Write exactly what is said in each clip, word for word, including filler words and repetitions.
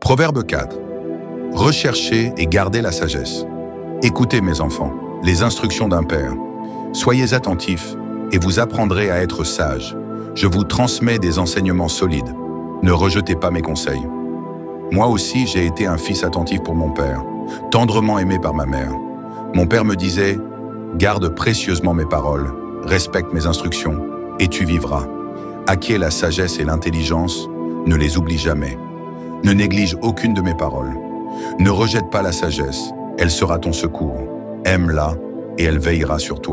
Proverbe quatre. Recherchez et gardez la sagesse. Écoutez, mes enfants, les instructions d'un père. Soyez attentifs et vous apprendrez à être sages. Je vous transmets des enseignements solides. Ne rejetez pas mes conseils. Moi aussi, j'ai été un fils attentif pour mon père, tendrement aimé par ma mère. Mon père me disait « Garde précieusement mes paroles, respecte mes instructions, et tu vivras. Acquiers la sagesse et l'intelligence, ne les oublie jamais. Ne néglige aucune de mes paroles. Ne rejette pas la sagesse, elle sera ton secours. Aime-la et elle veillera sur toi. »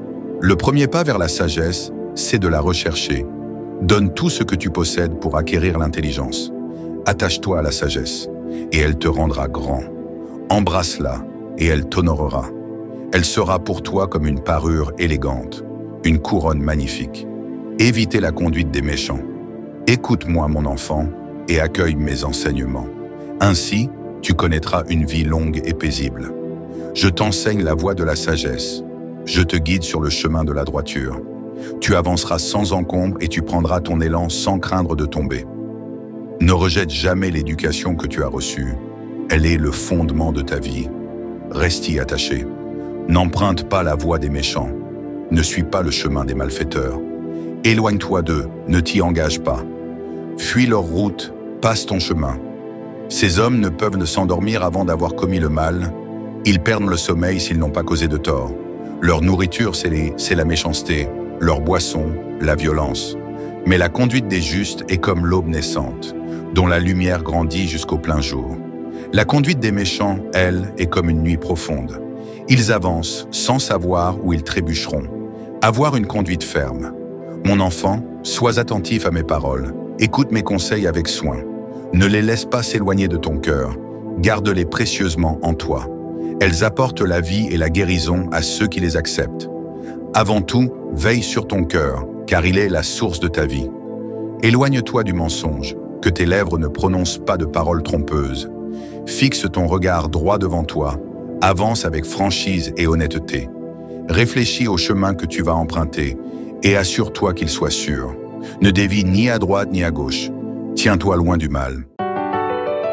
Le premier pas vers la sagesse, c'est de la rechercher. Donne tout ce que tu possèdes pour acquérir l'intelligence. Attache-toi à la sagesse, et elle te rendra grand. Embrasse-la, et elle t'honorera. Elle sera pour toi comme une parure élégante, une couronne magnifique. Évitez la conduite des méchants. Écoute-moi, mon enfant, et accueille mes enseignements. Ainsi, tu connaîtras une vie longue et paisible. Je t'enseigne la voie de la sagesse. Je te guide sur le chemin de la droiture. Tu avanceras sans encombre et tu prendras ton élan sans craindre de tomber. Ne rejette jamais l'éducation que tu as reçue. Elle est le fondement de ta vie. Reste y attaché. N'emprunte pas la voie des méchants. Ne suis pas le chemin des malfaiteurs. Éloigne-toi d'eux, ne t'y engage pas. Fuis leur route, passe ton chemin. Ces hommes ne peuvent ne s'endormir avant d'avoir commis le mal. Ils perdent le sommeil s'ils n'ont pas causé de tort. Leur nourriture, c'est les, c'est la méchanceté. Leur boisson, la violence. Mais la conduite des justes est comme l'aube naissante, dont la lumière grandit jusqu'au plein jour. La conduite des méchants, elle, est comme une nuit profonde. Ils avancent sans savoir où ils trébucheront. Avoir une conduite ferme. Mon enfant, sois attentif à mes paroles. Écoute mes conseils avec soin. Ne les laisse pas s'éloigner de ton cœur. Garde-les précieusement en toi. Elles apportent la vie et la guérison à ceux qui les acceptent. Avant tout, veille sur ton cœur, car il est la source de ta vie. Éloigne-toi du mensonge, que tes lèvres ne prononcent pas de paroles trompeuses. Fixe ton regard droit devant toi, avance avec franchise et honnêteté. Réfléchis au chemin que tu vas emprunter et assure-toi qu'il soit sûr. Ne dévie ni à droite ni à gauche. Tiens-toi loin du mal.